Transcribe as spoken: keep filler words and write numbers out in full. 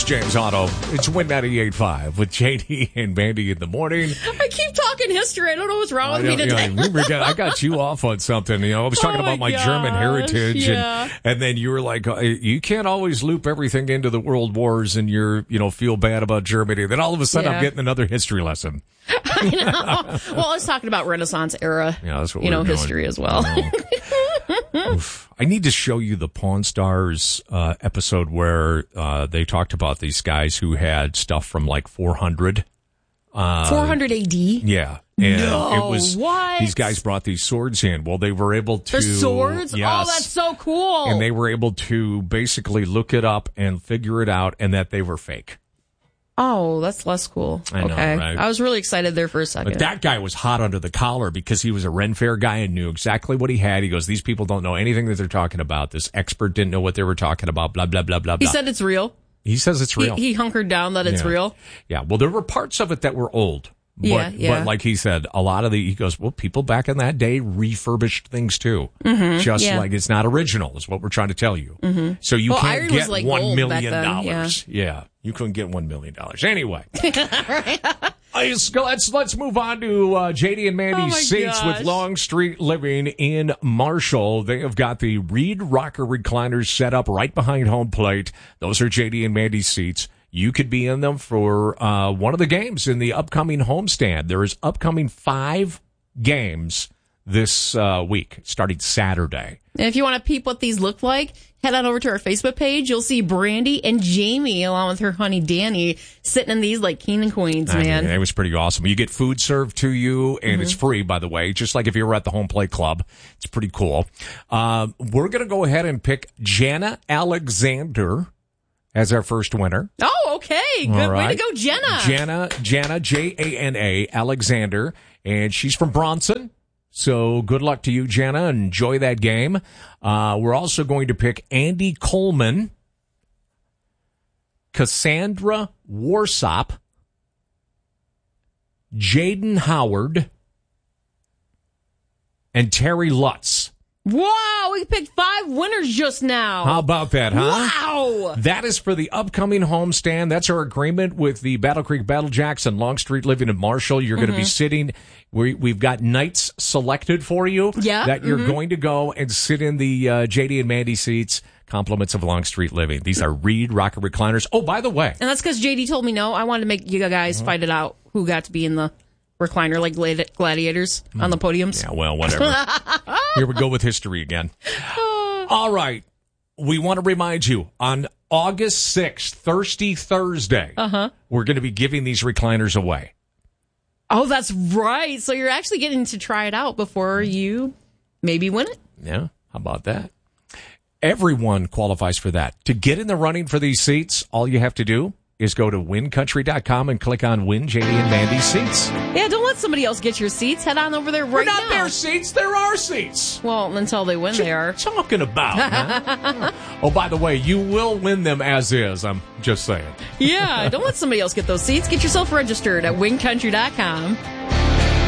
James Otto. It's Win ninety-eight point five with J D and Mandy in the morning. I keep talking history. I don't know what's wrong with me today. Yeah, we got, I got you off on something. You know, I was talking oh about my, my German heritage, yeah. and, and then you were like, you can't always loop everything into the world wars, and you're, you know, feel bad about Germany. Then all of a sudden, yeah. I'm getting another history lesson. I know. Well, I was talking about Renaissance era. Yeah, that's what you we're know doing. history as well. Oof. I need to show you the Pawn Stars uh, episode where uh, they talked about these guys who had stuff from like four hundred. Uh, four hundred A D? Yeah. And no, it was, what? These guys brought these swords in. Well, they were able to... The swords? Yes. Oh, that's so cool. And they were able to basically look it up and figure it out, and that they were fake. Oh, that's less cool. I know, okay. right? I was really excited there for a second. But that guy was hot under the collar because he was a Ren Fair guy and knew exactly what he had. He goes, these people don't know anything that they're talking about. This expert didn't know what they were talking about, blah, blah, blah, blah, He blah. said it's real. He says it's real. He, he hunkered down that it's yeah. real. Yeah. Well, there were parts of it that were old. But, yeah, yeah. but like he said, a lot of the, he goes, well, people back in that day refurbished things too. Mm-hmm, Just yeah. like it's not original is what we're trying to tell you. Mm-hmm. So you well, can't iron get was like one gold million back then, dollars. yeah. yeah. You couldn't get one million dollars. Anyway. right. Let's, let's, let's move on to uh, J D and Mandy's oh seats gosh. with Longstreet Living in Marshall. They have got the Reed rocker recliners set up right behind home plate. Those are J D and Mandy's seats. You could be in them for uh, one of the games in the upcoming homestand. There is upcoming five games this uh, week, starting Saturday. And if you want to peep what these look like, head on over to our Facebook page. You'll see Brandy and Jamie, along with her honey Danny, sitting in these like king and queens, I man. mean, it was pretty awesome. You get food served to you, and mm-hmm. it's free, by the way, just like if you were at the Home Plate Club. It's pretty cool. Uh, we're going to go ahead and pick Jana Alexander as our first winner. Oh, okay. Good right. way to go, Jenna. Jana, Jana, J A N A, Alexander, and she's from Bronson. So good luck to you, Jana. Enjoy that game. Uh, we're also going to pick Andy Coleman, Cassandra Warsop, Jaden Howard, and Terry Lutz. Wow, we picked five winners just now. How about that, huh? Wow. That is for the upcoming homestand. That's our agreement with the Battle Creek Battle Jacks and Longstreet Living in Marshall. You're mm-hmm. going to be sitting, we, we've got nights selected for you yeah, that you're mm-hmm. going to go and sit in the uh, J D and Mandy seats, compliments of Longstreet Living. These are Reed rocker recliners. Oh, by the way. And that's because J D told me no. I wanted to make you guys mm-hmm. fight it out who got to be in the recliner like gladi- gladiators mm. on the podiums. Yeah, well, whatever. Here we go with history again. All right. We want to remind you, on August sixth, Thirsty Thursday, uh-huh. we're going to be giving these recliners away. Oh, that's right. So you're actually getting to try it out before you maybe win it? Yeah, how about that? Everyone qualifies for that. To get in the running for these seats, all you have to do is go to win country dot com and click on Win J D and Mandy's seats. Yeah, don't let somebody else get your seats. Head on over there right now. They're not their seats. They're our seats. Well, until they win, what they are. What you talking about, man? Oh, by the way, you will win them as is. I'm just saying. Yeah, don't let somebody else get those seats. Get yourself registered at win country dot com.